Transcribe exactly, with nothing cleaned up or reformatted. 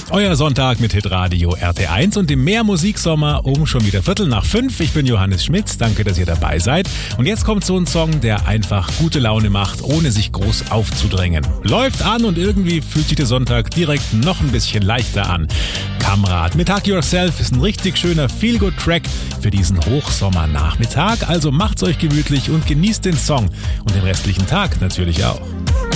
Euer Sonntag mit Hitradio R T eins und dem Mehr Musiksommer um schon wieder Viertel nach fünf. Ich bin Johannes Schmitz, danke, dass ihr dabei seid. Und jetzt kommt so ein Song, der einfach gute Laune macht, ohne sich groß aufzudrängen. Läuft an und irgendwie fühlt sich der Sonntag direkt noch ein bisschen leichter an. Kamrat mit Hug Yourself ist ein richtig schöner Feel-Good-Track für diesen Hochsommernachmittag. Also macht's euch gemütlich und genießt den Song und den restlichen Tag natürlich auch.